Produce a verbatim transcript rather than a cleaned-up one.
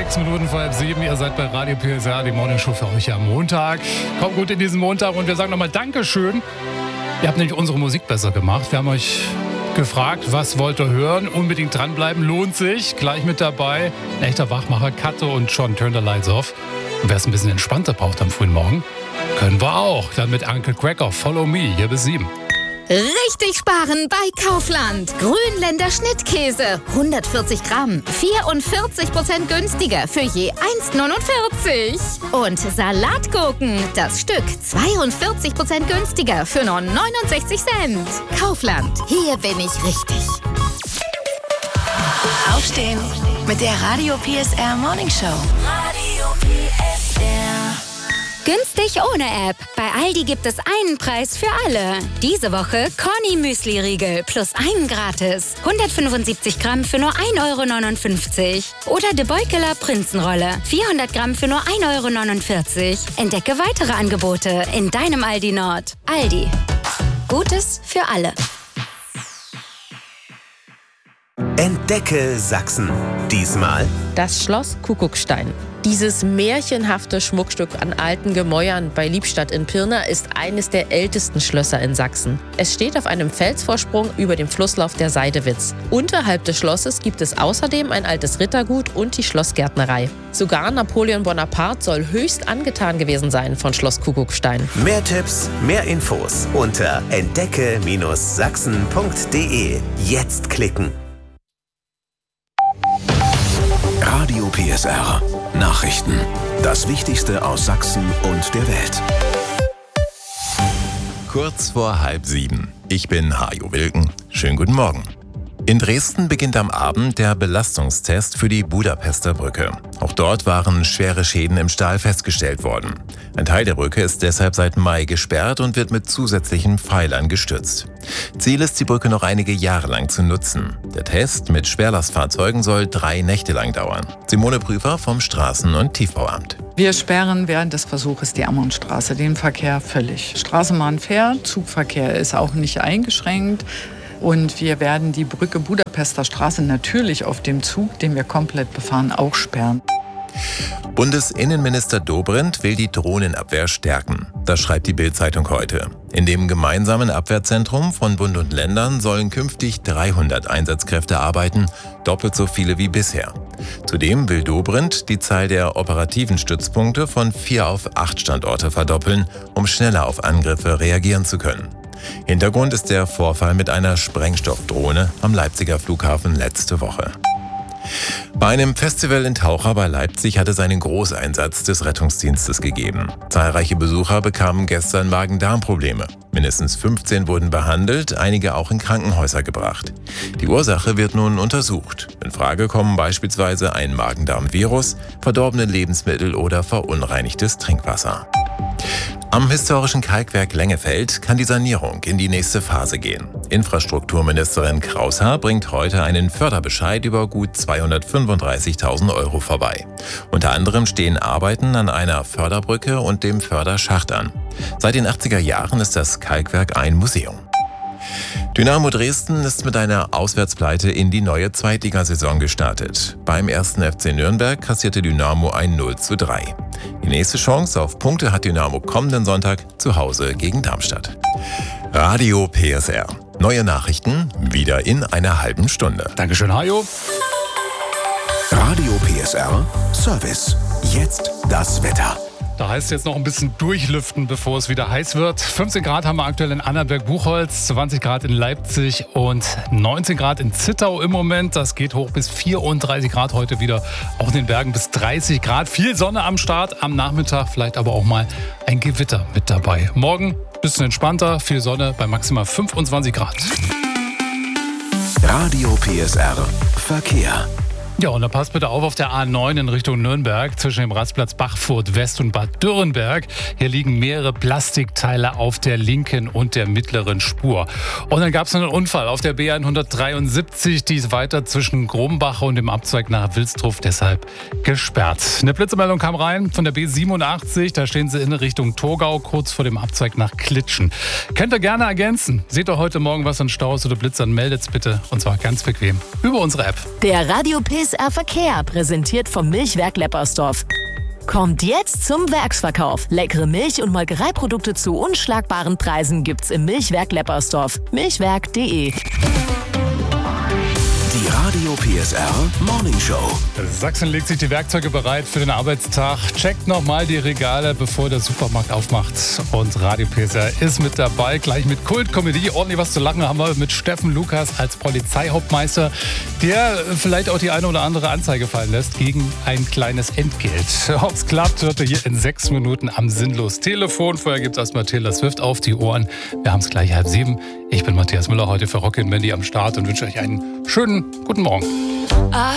Sechs Minuten vor halb sieben. Ihr seid bei Radio P S R, die Morningshow für euch am Montag. Kommt gut in diesen Montag und wir sagen nochmal Dankeschön. Ihr habt nämlich unsere Musik besser gemacht. Wir haben euch gefragt, was wollt ihr hören? Unbedingt dranbleiben, lohnt sich. Gleich mit dabei ein echter Wachmacher, Kato und John, Turn the Lights Off. Und wer es ein bisschen entspannter braucht am frühen Morgen, können wir auch. Dann mit Uncle Cracker, Follow Me, hier bis sieben. Richtig sparen bei Kaufland. Grünländer Schnittkäse, hundertvierzig Gramm, vierundvierzig Prozent günstiger für je eins neunundvierzig. Und Salatgurken, das Stück, zweiundvierzig Prozent günstiger für nur neunundsechzig Cent. Kaufland, hier bin ich richtig. Aufstehen mit der Radio P S R Morning Show. Radio P S R. Günstig ohne App. Bei Aldi gibt es einen Preis für alle. Diese Woche Corny Müsli-Riegel plus einen gratis. hundertfünfundsiebzig Gramm für nur ein Euro neunundfünfzig. Oder De Beukeler Prinzenrolle. vierhundert Gramm für nur ein Euro neunundvierzig. Entdecke weitere Angebote in deinem Aldi Nord. Aldi. Gutes für alle. Entdecke Sachsen. Diesmal das Schloss Kuckuckstein. Dieses märchenhafte Schmuckstück an alten Gemäuern bei Liebstadt in Pirna ist eines der ältesten Schlösser in Sachsen. Es steht auf einem Felsvorsprung über dem Flusslauf der Seidewitz. Unterhalb des Schlosses gibt es außerdem ein altes Rittergut und die Schlossgärtnerei. Sogar Napoleon Bonaparte soll höchst angetan gewesen sein von Schloss Kuckuckstein. Mehr Tipps, mehr Infos unter entdecke Sachsen punkt de. Jetzt klicken. Radio P S R. Nachrichten. Das Wichtigste aus Sachsen und der Welt. Kurz vor halb sieben. Ich bin Hajo Wilken. Schönen guten Morgen. In Dresden beginnt am Abend der Belastungstest für die Budapester Brücke. Auch dort waren schwere Schäden im Stahl festgestellt worden. Ein Teil der Brücke ist deshalb seit Mai gesperrt und wird mit zusätzlichen Pfeilern gestützt. Ziel ist, die Brücke noch einige Jahre lang zu nutzen. Der Test mit Schwerlastfahrzeugen soll drei Nächte lang dauern. Simone Prüfer vom Straßen- und Tiefbauamt. Wir sperren während des Versuches die Ammonstraße, den Verkehr völlig. Straßenbahn fährt, Zugverkehr ist auch nicht eingeschränkt. Und wir werden die Brücke Budapester Straße natürlich auf dem Zug, den wir komplett befahren, auch sperren. Bundesinnenminister Dobrindt will die Drohnenabwehr stärken. Das schreibt die Bild-Zeitung heute. In dem gemeinsamen Abwehrzentrum von Bund und Ländern sollen künftig dreihundert Einsatzkräfte arbeiten, doppelt so viele wie bisher. Zudem will Dobrindt die Zahl der operativen Stützpunkte von vier auf acht Standorte verdoppeln, um schneller auf Angriffe reagieren zu können. Hintergrund ist der Vorfall mit einer Sprengstoffdrohne am Leipziger Flughafen letzte Woche. Bei einem Festival in Taucher bei Leipzig hat es einen Großeinsatz des Rettungsdienstes gegeben. Zahlreiche Besucher bekamen gestern Magen-Darm-Probleme. Mindestens fünfzehn wurden behandelt, einige auch in Krankenhäuser gebracht. Die Ursache wird nun untersucht. In Frage kommen beispielsweise ein Magen-Darm-Virus, verdorbene Lebensmittel oder verunreinigtes Trinkwasser. Am historischen Kalkwerk Lengefeld kann die Sanierung in die nächste Phase gehen. Infrastrukturministerin Kraushaar bringt heute einen Förderbescheid über gut zweihundertfünfunddreißigtausend Euro vorbei. Unter anderem stehen Arbeiten an einer Förderbrücke und dem Förderschacht an. Seit den achtziger Jahren ist das Kalkwerk ein Museum. Dynamo Dresden ist mit einer Auswärtspleite in die neue Zweitligasaison gestartet. Beim ersten F C Nürnberg kassierte Dynamo ein null zu drei. Die nächste Chance auf Punkte hat Dynamo kommenden Sonntag zu Hause gegen Darmstadt. Radio P S R. Neue Nachrichten wieder in einer halben Stunde. Dankeschön, Hajo. Radio P S R Service. Jetzt das Wetter. Da heißt es jetzt noch ein bisschen durchlüften, bevor es wieder heiß wird. fünfzehn Grad haben wir aktuell in Annenberg-Buchholz, zwanzig Grad in Leipzig und neunzehn Grad in Zittau im Moment. Das geht hoch bis vierunddreißig Grad heute wieder. Auch in den Bergen bis dreißig Grad. Viel Sonne am Start, am Nachmittag vielleicht aber auch mal ein Gewitter mit dabei. Morgen ein bisschen entspannter, viel Sonne bei maximal fünfundzwanzig Grad. Radio P S R Verkehr. Ja, und da passt bitte auf auf der A neun in Richtung Nürnberg zwischen dem Rastplatz Bachfurt West und Bad Dürrenberg. Hier liegen mehrere Plastikteile auf der linken und der mittleren Spur. Und dann gab es einen Unfall auf der B hundertdreiundsiebzig, die ist weiter zwischen Grumbach und dem Abzweig nach Wilsdruff deshalb gesperrt. Eine Blitzmeldung kam rein von der B siebenundachtzig, da stehen sie in Richtung Torgau, kurz vor dem Abzweig nach Klitschen. Könnt ihr gerne ergänzen. Seht ihr heute Morgen was an Staus oder Blitzern, meldet's bitte und zwar ganz bequem über unsere App. Der Radio P S S R Verkehr, präsentiert vom Milchwerk Leppersdorf. Kommt jetzt zum Werksverkauf. Leckere Milch- und Molkereiprodukte zu unschlagbaren Preisen gibt's im Milchwerk Leppersdorf. milchwerk punkt de. Die Radio P S R Morning Show. Sachsen legt sich die Werkzeuge bereit für den Arbeitstag. Checkt nochmal die Regale, bevor der Supermarkt aufmacht. Und Radio P S R ist mit dabei, gleich mit Kultkomödie. Ordentlich was zu lachen haben wir mit Steffen Lukas als Polizeihauptmeister, der vielleicht auch die eine oder andere Anzeige fallen lässt gegen ein kleines Entgelt. Ob es klappt, hört ihr hier in sechs Minuten am Sinnlos-Telefon. Vorher gibt es erstmal Taylor Swift auf die Ohren. Wir haben es gleich halb sieben. Ich bin Matthias Müller, heute für Rocky und Mandy am Start und wünsche euch einen schönen guten Morgen. I